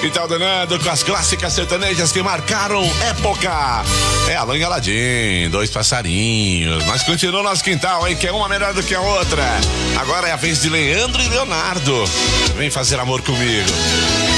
E tá ordenando com as clássicas sertanejas que marcaram época. É Alô Engaladinho, Dois Passarinhos. Mas continua nosso quintal, hein? Que é uma melhor do que a outra. Agora é a vez de Leandro e Leonardo. Vem fazer amor comigo.